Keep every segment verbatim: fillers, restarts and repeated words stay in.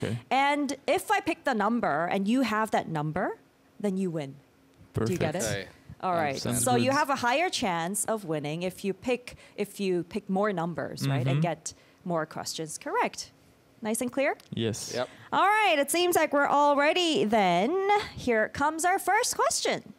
Okay. And if I pick the number and you have that number, then you win. Perfect. Do you get it? Okay. All right. Sounds So you good. have a higher chance of winning if you pick if you pick more numbers, right? And Mhm. get more questions correct. Nice and clear? Yes. Yep. All right. It seems like we're all ready then. Here comes our first question.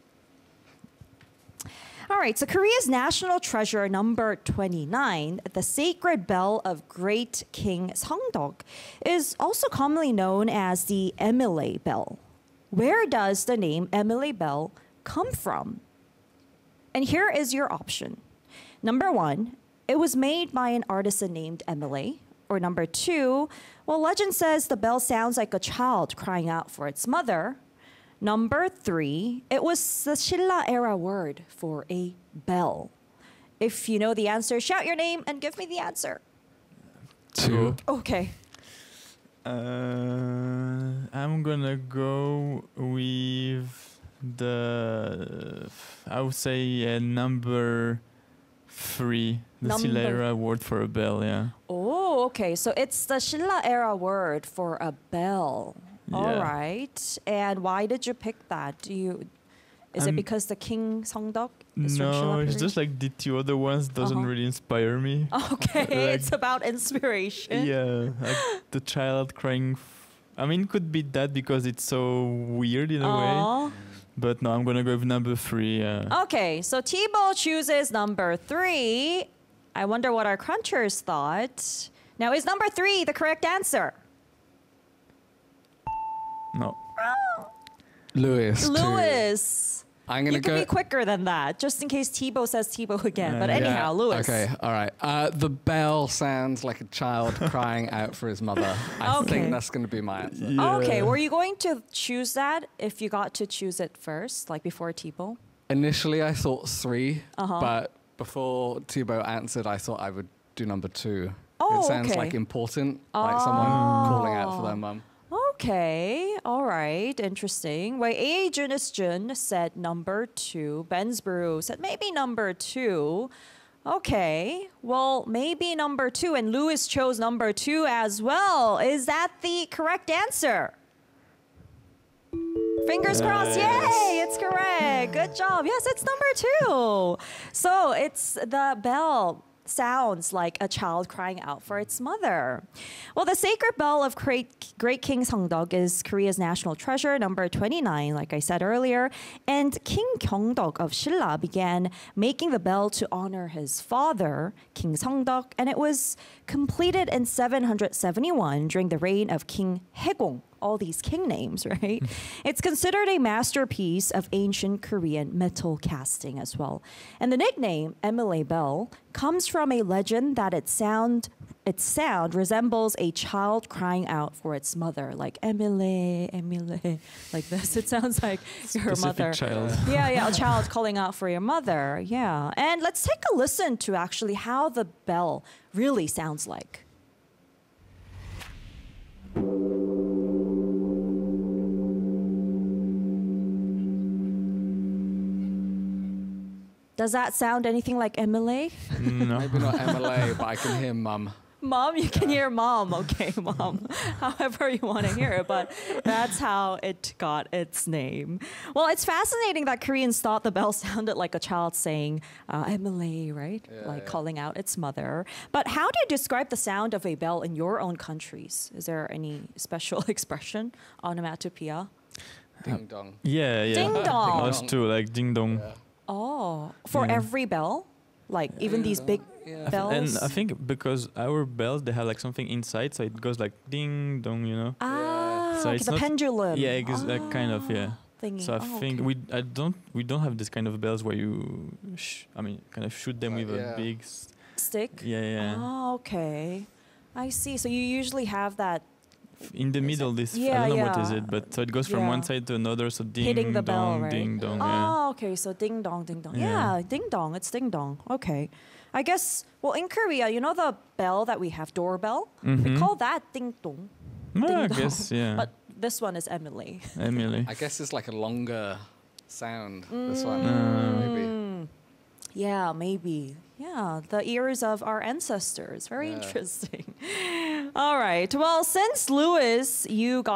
All right, so Korea's national treasure number twenty-nine, the sacred bell of great King Seongdeok, is also commonly known as the Emily bell. Where does the name Emily bell come from? And here is your option. Number one, it was made by an artisan named Emily. Or number two, well, legend says the bell sounds like a child crying out for its mother. Number three, it was the Shilla era word for a bell. If you know the answer, shout your name and give me the answer. Two. Okay. Uh, I'm gonna go with the, I would say uh, number three, the Number- Silera word for a bell, yeah. Oh, okay. So it's the Shilla era word for a bell. All Yeah. right. And why did you pick that? Do you? Is it Um, because the King Seongdeok is from Shilla No, it's period? just like the two other ones doesn't Uh-huh. really inspire me. Okay, like- it's about inspiration. Yeah, like the child crying. F- I mean, it could be that because it's so weird in a way. Aw. But no, I'm gonna go with number three. Uh, Okay, so Thibaut chooses number three. I wonder what our crunchers thought. Now, is number three the correct answer? no. Lewis. two. Lewis. I'm gonna You can go. be quicker than that, just in case Thibaut says Thibaut again. Uh, but yeah. anyhow, Lewis. Okay, all right. Uh, the bell sounds like a child crying out for his mother. I Okay. think that's going to be my answer. Yeah. Okay, were you going to choose that if you got to choose it first, like before Thibaut? Initially, I thought three, Uh-huh. but before Thibaut answered, I thought I would do number two. Oh, it sounds okay. like important, like someone calling out for their mum. Okay, all right, interesting. Well, A. Junisjun said number two. Bensbrew said maybe number two. Okay, well, maybe number two, and Lewis chose number two as well. Is that the correct answer? Fingers crossed, yay, it's correct. Good job. Yes, it's number two. So it's the bell sounds like a child crying out for its mother. Well, the sacred bell of great, great King Seongdeok is Korea's national treasure, number twenty-nine, like I said earlier. And King Gyeongdeok of Shilla began making the bell to honor his father, King Seongdeok, and it was completed in seven hundred seventy-one during the reign of King Haegong. All these king names, right? It's considered a masterpiece of ancient Korean metal casting as well. And the nickname Emily Bell comes from a legend that its sound its sound resembles a child crying out for its mother, like Emily, Emily, like this. It sounds like your Specific mother. child. Yeah, yeah, a child calling out for your mother. Yeah. And let's take a listen to actually how the bell really sounds like. Does that sound anything like Emily? No. Maybe not M L A, but I can hear mum. Mom, you can hear mom. Okay, mom. However you want to hear it, but that's how it got its name. Well, it's fascinating that Koreans thought the bell sounded like a child saying, uh, Emily, right? Yeah, like yeah. calling out its mother. But how do you describe the sound of a bell in your own countries? Is there any special expression? Onomatopoeia? Ding dong. Yeah, yeah. Ding dong. Us too, like ding dong. Yeah. Oh, for Yeah. every bell? Like even these big Yeah. bells? And I think because our bells, they have like something inside, so it goes like ding dong, you know. Ah, So okay, it's the not- pendulum. Yeah, ex- like kind of, yeah. Thingy. So I Oh, think okay. we I don't we don't have this kind of bells where you, sh- I mean, kind of shoot them Like, with yeah. a big. S- Stick? yeah, yeah. Oh, okay. I see. So you usually have that In the middle, this Yeah, I don't know what is yeah. it, but so it goes from Yeah. one side to another. So ding Hitting the bell, dong, right? ding dong. Yeah. Oh, okay. So ding dong, ding dong. Yeah. Yeah, ding dong. It's ding dong. Okay. I guess, well, in Korea, you know the bell that we have, doorbell? We Mhm. call that ding dong. Well, I ding guess dong. yeah. But this one is Emily. Emily. I guess it's like a longer sound. This one, Mm. maybe. Mm. Yeah, maybe. Yeah, the ears of our ancestors. Very Yeah. interesting. All right. Well, since Lewis, you got